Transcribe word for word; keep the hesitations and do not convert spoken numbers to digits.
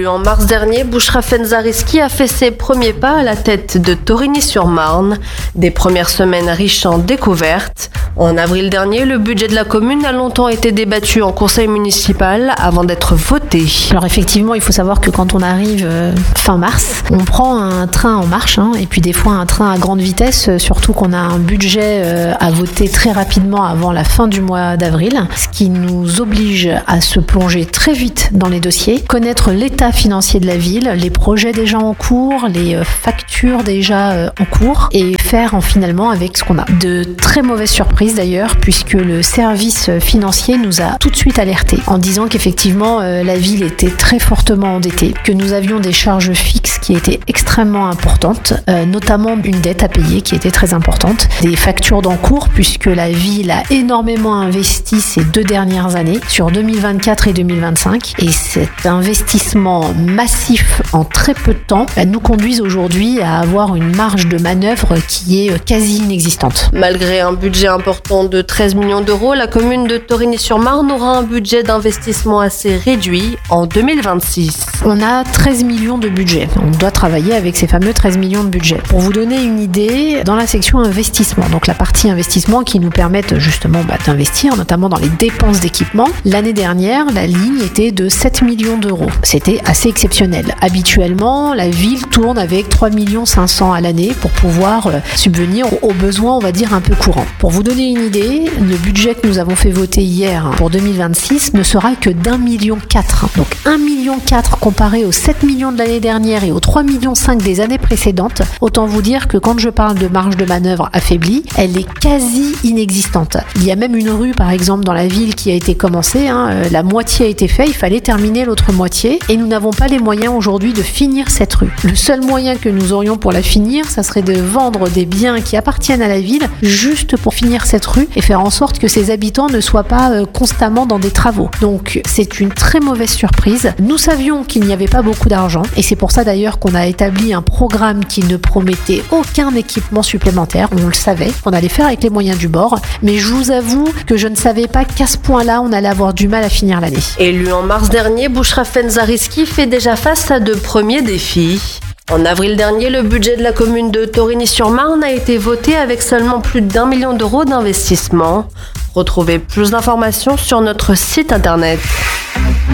En mars dernier, Bouchra Fenzariski a fait ses premiers pas à la tête de Torigny-sur-Marne. Des premières semaines riches en découvertes. En avril dernier, le budget de la commune a longtemps été débattu en conseil municipal avant d'être voté. Alors effectivement, il faut savoir que quand on arrive euh, fin mars, on prend un train en marche hein, et puis des fois un train à grande vitesse, euh, surtout qu'on a un budget euh, à voter très rapidement avant la fin du mois d'avril, ce qui nous oblige à se plonger très vite dans les dossiers, connaître l'état financier de la ville, les projets déjà en cours, les euh, factures déjà euh, en cours et faire en finalement avec ce qu'on a. De très mauvaises surprises d'ailleurs, puisque le service financier nous a tout de suite alertés en disant qu'effectivement euh, la ville était très fortement endettée, que nous avions des charges fixes qui étaient extrêmement importantes, euh, notamment une dette à payer qui était très importante, des factures d'encours puisque la ville a énormément investi ces deux dernières années sur deux mille vingt-quatre et deux mille vingt-cinq et cet investissement massif en très peu de temps bah, nous conduisent aujourd'hui à avoir une marge de manœuvre qui est quasi inexistante. Malgré un budget important de treize millions d'euros, la commune de Torigny-sur-Marne aura un budget d'investissement assez réduit en deux mille vingt-six. On a treize millions de budget. On doit travailler avec ces fameux treize millions de budget. Pour vous donner une idée, dans la section investissement, donc la partie investissement qui nous permettent justement bah, d'investir, notamment dans les dépenses d'équipement, l'année dernière, la ligne était de sept millions d'euros. C'était assez exceptionnel. Habituellement, la ville tourne avec trois millions cinq cents à l'année pour pouvoir euh, subvenir aux besoins, on va dire, un peu courants. Pour vous donner une idée, le budget que nous avons fait voter hier pour deux mille vingt-six ne sera que d'un million quatre. Donc un million quatre comparé aux sept millions de l'année dernière et aux trois millions cinq des années précédentes. Autant vous dire que quand je parle de marge de manœuvre affaiblie, elle est quasi inexistante. Il y a même une rue, par exemple, dans la ville qui a été commencée. Hein, euh, la moitié a été faite, il fallait terminer l'autre moitié et nous n'avons pas les moyens aujourd'hui de finir cette rue. Le seul moyen que nous aurions pour la finir, ça serait de vendre des biens qui appartiennent à la ville juste pour finir cette rue et faire en sorte que ses habitants ne soient pas euh, constamment dans des travaux. Donc c'est une très mauvaise surprise. Nous savions qu'il n'y avait pas beaucoup d'argent et c'est pour ça d'ailleurs qu'on a établi un programme qui ne promettait aucun équipement supplémentaire. On le savait qu'on allait faire avec les moyens du bord, mais je vous avoue que je ne savais pas qu'à ce point-là on allait avoir du mal à finir l'année. Élu en mars dernier, Bouchra Fenzariski fait déjà face à de premiers défis. En avril dernier, le budget de la commune de Torigny-sur-Marne a été voté avec seulement plus d'un million d'euros d'investissement. Retrouvez plus d'informations sur notre site internet.